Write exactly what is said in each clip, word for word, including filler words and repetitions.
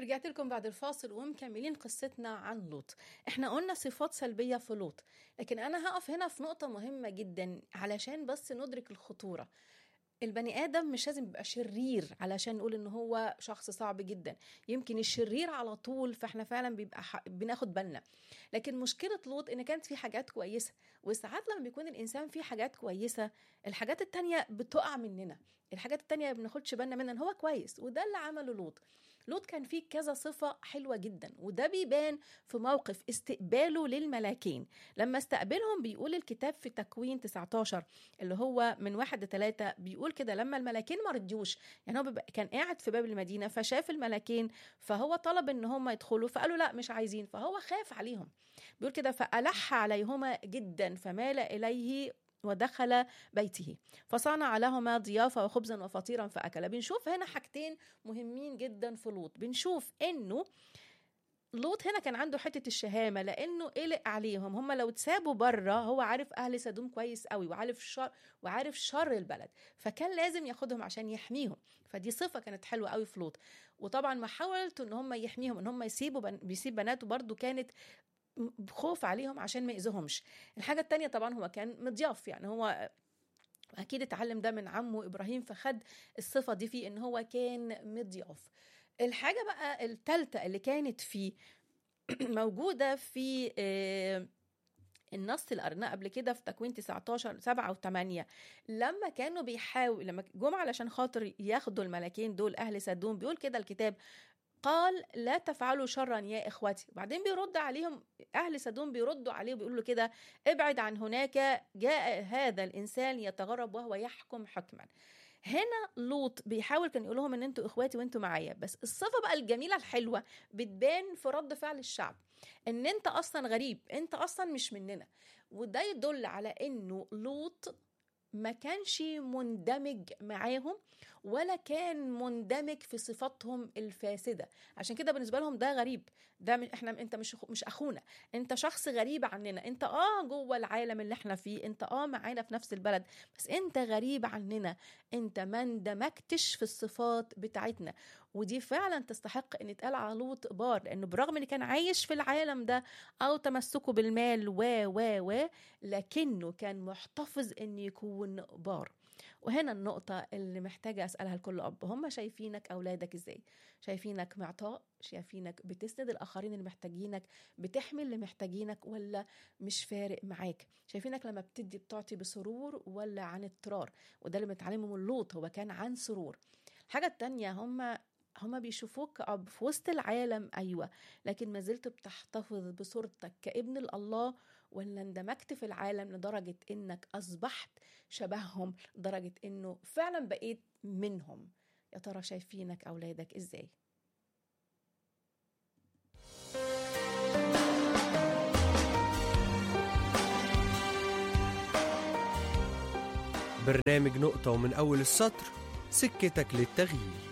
رجعت لكم بعد الفاصل ومكملين قصتنا عن لوط. احنا قلنا صفات سلبية في لوط، لكن انا هقف هنا في نقطة مهمة جدا علشان بس ندرك الخطورة. البني آدم مش لازم يبقى شرير علشان نقول ان هو شخص صعب جدا. يمكن الشرير على طول فاحنا فعلا بيبقى ح... بناخد بالنا. لكن مشكلة لوط ان كانت في حاجات كويسة، وساعات لما بيكون الانسان فيه حاجات كويسة الحاجات التانية بتقع مننا، الحاجات التانية ما بناخدش بالنا منها ان هو كويس. وده اللي عمله لوط. لوط كان فيه كذا صفة حلوة جدا، وده بيبان في موقف استقباله للملاكين. لما استقبلهم بيقول الكتاب في تكوين تسعة عشر اللي هو من واحد لثلاثة، بيقول كده لما الملاكين ما رديوش، يعني هو كان قاعد في باب المدينة فشاف الملاكين، فهو طلب ان هم يدخلوا فقالوا لا مش عايزين، فهو خاف عليهم. بيقول كده فألح عليهما جدا فمال إليه ودخل بيته فصنع لهما ضيافة وخبزا وفطيرا فأكل. بنشوف هنا حاجتين مهمين جدا في لوط. بنشوف انه لوط هنا كان عنده حتة الشهامة، لأنه قلق عليهم. هم لو اتسابوا بره، هو عارف أهل سدوم كويس قوي وعارف شر وعارف شر البلد، فكان لازم ياخدهم عشان يحميهم. فدي صفة كانت حلوة قوي في لوط. وطبعا محاولته ان هم يحميهم ان هم يسيبوا بن... بيسيب بناته برضو كانت بخوف عليهم عشان ما يأذوهمش. الحاجة التانية طبعا هو كان مضياف، يعني هو أكيد اتعلم ده من عمه إبراهيم، فخد الصفة دي فيه إن هو كان مضياف. الحاجة بقى الثالثة اللي كانت فيه موجودة في النص اللي قرناه قبل كده في تكوين تسعة عشر سبعة وثمانية، لما كانوا بيحاول لما جم علشان خاطر ياخدوا الملاكين دول أهل سدوم، بيقول كده الكتاب قال لا تفعلوا شرا يا إخوتي. وبعدين بيرد عليهم أهل سدوم، بيردوا عليه وبيقولوا كده ابعد عن هناك، جاء هذا الإنسان يتغرب وهو يحكم حكما. هنا لوط بيحاول كان يقول لهم ان انتوا اخواتي وانتوا معايا، بس الصفه بقى الجميله الحلوه بتبان في رد فعل الشعب، ان انت اصلا غريب، انت اصلا مش مننا. وده يدل على انه لوط ما كانش مندمج معاهم ولا كان مندمج في صفاتهم الفاسده. عشان كده بالنسبه لهم ده غريب، ده احنا انت مش مش اخونا، انت شخص غريب عننا، انت اه جوه العالم اللي احنا فيه، انت اه معانا في نفس البلد، بس انت غريب عننا، انت ما اندمجتش في الصفات بتاعتنا. ودي فعلا تستحق ان يتقال على لوط بار، لانه برغم ان كان عايش في العالم ده او تمسكه بالمال و و و لكنه كان محتفظ ان يكون بار. وهنا النقطة اللي محتاجة أسألها لكل أب، هم شايفينك أولادك إزاي؟ شايفينك معطاء؟ شايفينك بتسند الآخرين اللي محتاجينك، بتحمي اللي محتاجينك، ولا مش فارق معاك؟ شايفينك لما بتدي بتعطي بسرور ولا عن اضطرار؟ وده اللي متعلمه من لوط، هو كان عن سرور. الحاجة التانية، هم هما بيشوفوك كأب في وسط العالم أيوة، لكن ما زلت بتحتفظ بصورتك كابن الله، ولا اندمجت في العالم لدرجة إنك أصبحت شبههم، لدرجة إنه فعلا بقيت منهم؟ يا ترى شايفينك أولادك إزاي؟ برنامج نقطة ومن أول السطر، سكتك للتغيير.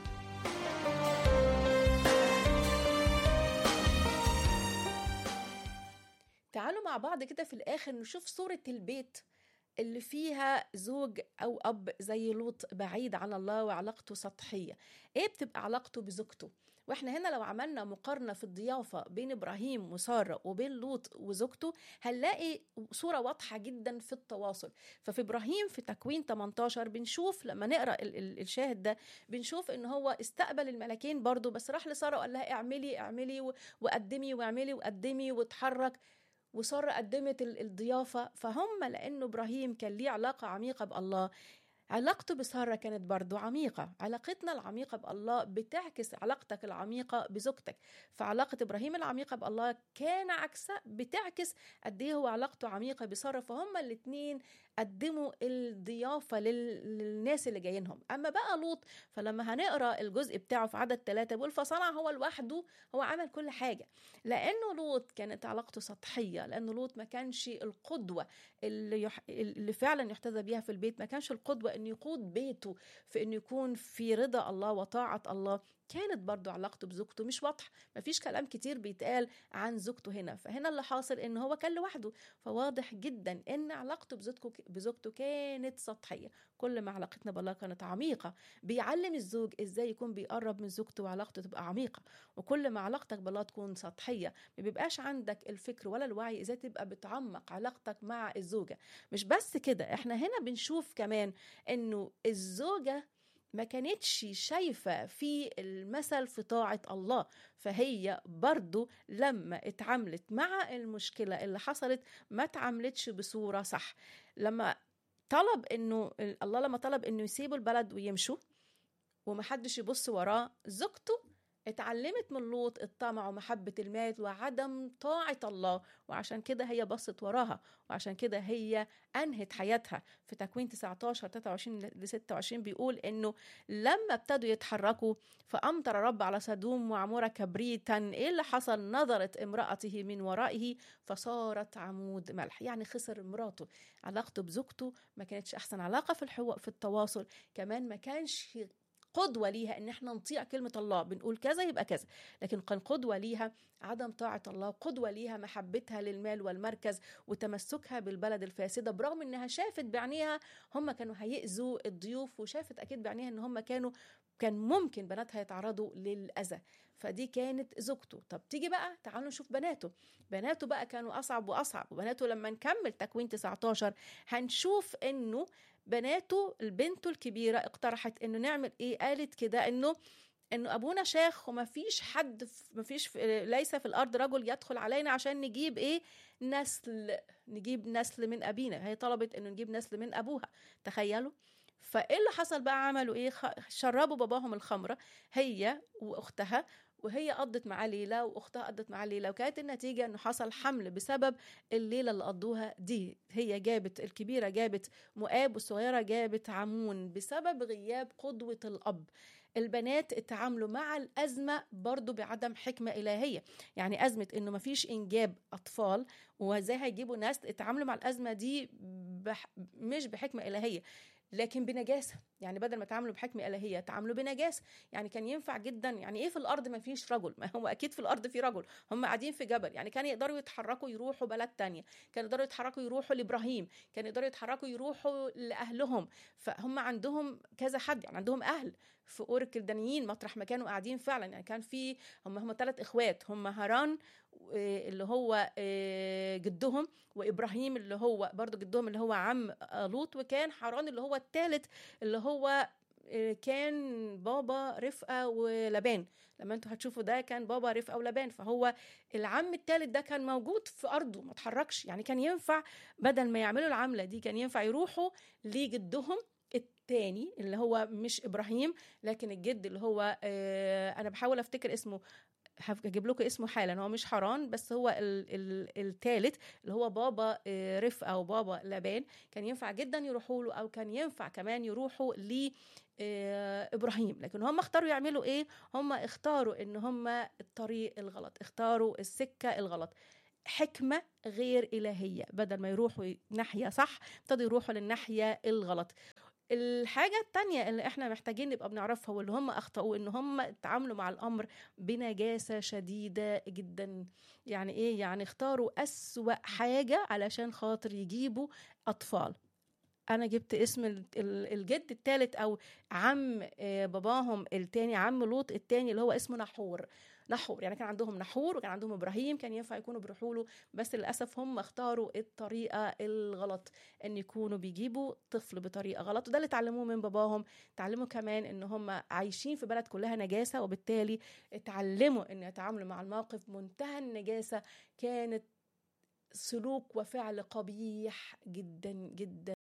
تعالوا مع بعض كده في الآخر نشوف صورة البيت اللي فيها زوج أو أب زي لوط بعيد عن الله وعلاقته سطحية. إيه بتبقى علاقته بزوجته؟ وإحنا هنا لو عملنا مقارنة في الضيافة بين إبراهيم وسارة وبين لوط وزوجته، هنلاقي صورة واضحة جدا في التواصل. ففي إبراهيم في تكوين ثمانية عشر بنشوف لما نقرأ ال- ال- الشاهد ده، بنشوف إن هو استقبل الملكين برضو، بس راح لسارة وقال لها اعملي اعملي وقدمي واعملي وقدمي واتحرك، وسارة قدمت الضيافة. فهم لأنه إبراهيم كان ليه علاقة عميقة بالله، علاقته بسارة كانت برضو عميقة. علاقتنا العميقة بالله بتعكس علاقتك العميقة بزوجتك. فعلاقة إبراهيم العميقة بالله كان عكسها، بتعكس قد ايه هو علاقته عميقة بسارة. فهم الاتنين قدموا الضيافة للناس اللي جايينهم. أما بقى لوط، فلما هنقرأ الجزء بتاعه في عدد ثلاثة بيقول فصنع هو لوحده، هو عمل كل حاجة. لأنه لوط كانت علاقته سطحية، لأنه لوط ما كانش القدوة اللي, يح... اللي فعلا يحتذى بيها في البيت، ما كانش القدوة أن يقود بيته في أن يكون في رضا الله وطاعة الله. كانت برضو علاقته بزوجته مش واضحة، مفيش كلام كتير بيتقال عن زوجته هنا. فهنا اللي حاصل ان هو كان لوحده، فواضح جدا ان علاقته بزوجته بزوجته كانت سطحية. كل ما علاقتنا بالله كانت عميقة بيعلم الزوج ازاي يكون بيقرب من زوجته وعلاقته تبقى عميقة. وكل ما علاقتك بالله تكون سطحية ما بيبقاش عندك الفكر ولا الوعي ازاي تبقى بتعمق علاقتك مع الزوجة. مش بس كده، احنا هنا بنشوف كمان انه الزوجة ما كانتش شايفة في المثل في طاعة الله، فهي برضو لما اتعاملت مع المشكلة اللي حصلت ما اتعاملتش بصورة صح. لما طلب انه الله لما طلب انه يسيبوا البلد ويمشوا ومحدش يبص وراه، زوجته اتعلمت من لوط الطمع ومحبة المال وعدم طاعة الله، وعشان كده هي بصت وراها، وعشان كده هي أنهت حياتها. في تكوين تسعتاشر تلاتة وعشرين لستة وعشرين بيقول إنه لما ابتدوا يتحركوا فأمطر رب على سدوم وعمورة كبريتا. إيه اللي حصل؟ نظرت امرأته من ورائه فصارت عمود ملح. يعني خسر مراته، علاقته بزوجته ما كانتش أحسن علاقة في الحو... في التواصل، كمان ما كانش قدوة ليها ان احنا نطيع كلمة الله، بنقول كذا يبقى كذا، لكن كان قدوة ليها عدم طاعة الله، قدوة ليها محبتها للمال والمركز وتمسكها بالبلد الفاسدة، برغم انها شافت بعينيها هم كانوا هيأذوا الضيوف، وشافت اكيد بعينيها ان هم كانوا كان ممكن بناتها يتعرضوا للأذى. فدي كانت زوجته. طب تيجي بقى تعالوا نشوف بناته. بناته بقى كانوا أصعب وأصعب. وبناته لما نكمل تكوين تسعتاشر هنشوف انه بناته البنت الكبيرة اقترحت انه نعمل ايه، قالت كده انه انه ابونا شيخ وما فيش حد ما فيش ليس في الارض رجل يدخل علينا عشان نجيب ايه نسل نجيب نسل من ابينا. هي طلبت انه نجيب نسل من ابوها، تخيلوا. فايه اللي حصل بقى؟ عملوا ايه؟ شربوا باباهم الخمرة هي واختها، وهي قضت معاه ليلة واختها قضت معاه ليلة، وكانت النتيجة انه حصل حمل بسبب الليلة اللي قضوها دي. هي جابت الكبيرة جابت مؤاب والصغيرة جابت عمون بسبب غياب قدوة الأب. البنات اتعاملوا مع الأزمة برضو بعدم حكمة إلهية، يعني أزمة إنه مفيش إنجاب أطفال وإزاي هيجيبوا ناس، اتعاملوا مع الأزمة دي بح... مش بحكمة إلهية لكن بنجاسة. يعني بدل ما تعاملوا بحكمة إلهية تعاملوا بنجاسة. يعني كان ينفع جدا، يعني إيه في الأرض ما فيش رجل؟ ما هو أكيد في الأرض في رجل، هم قاعدين في جبل، يعني كانوا يقدروا يتحركوا يروحوا بلد تانية، كانوا يقدروا يتحركوا يروحوا لإبراهيم، كانوا يقدروا يتحركوا يروحوا لأهلهم. فهم عندهم كذا حد، يعني عندهم أهل في أور الكلدانيين مطرح ما كانوا قاعدين فعلا. يعني كان في هم هم ثلاث إخوات، هم هاران اللي هو جدهم، وإبراهيم اللي هو برضو جدهم اللي هو عم لوط، وكان حران اللي هو الثالث اللي هو كان بابا رفقة ولبان. لما انتوا هتشوفوا ده كان بابا رفقة ولبان، فهو العم الثالث ده كان موجود في أرضه ما تحركش. يعني كان ينفع بدل ما يعملوا العملة دي كان ينفع يروحوا لجدهم الثاني اللي هو مش إبراهيم لكن الجد اللي هو اه أنا بحاول أفتكر اسمه، هجيب لكم اسمه حالا، هو مش حران بس هو الثالث اللي هو بابا رفقة وبابا لبان. كان ينفع جدا يروحوا له، او كان ينفع كمان يروحوا ل ابراهيم، لكن هم اختاروا يعملوا ايه؟ هم اختاروا ان هم الطريق الغلط، اختاروا السكة الغلط، حكمة غير إلهية. بدل ما يروحوا ناحية صح ابتدوا يروحوا للناحية الغلط. الحاجة التانية اللي احنا محتاجين نبقى بنعرفها واللي هم اخطأوا ان هم اتعاملوا مع الامر بنجاسة شديدة جدا. يعني ايه؟ يعني اختاروا اسوأ حاجة علشان خاطر يجيبوا اطفال. انا جبت اسم الجد الثالث او عم باباهم التاني، عم لوط التاني اللي هو اسمه نحور. نحور يعني كان عندهم نحور وكان عندهم ابراهيم، كان ينفع يكونوا بيروحوا له، بس للاسف هم اختاروا الطريقه الغلط ان يكونوا بيجيبوا طفل بطريقه غلط. وده اللي اتعلموه من باباهم. اتعلموا كمان ان هم عايشين في بلد كلها نجاسه، وبالتالي اتعلموا ان يتعاملوا مع الموقف منتهى النجاسه. كانت سلوك وفعل قبيح جدا جدا.